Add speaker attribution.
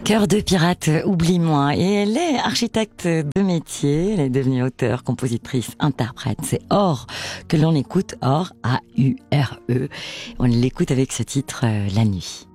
Speaker 1: Cœur de pirate, oublie-moi. Et elle est architecte de métier. Elle est devenue auteure, compositrice, interprète. C'est Or que l'on écoute. Or, A-U-R-E. On l'écoute avec ce titre, La Nuit.